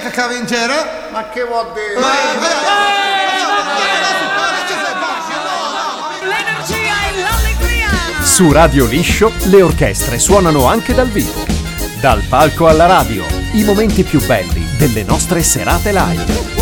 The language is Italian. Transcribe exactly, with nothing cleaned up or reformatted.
che cavingera? Ma che vuol dire? L'energia e l'allegria. Su Radio Liscio le orchestre suonano anche dal vivo. Dal palco alla radio, i momenti più belli delle nostre serate live.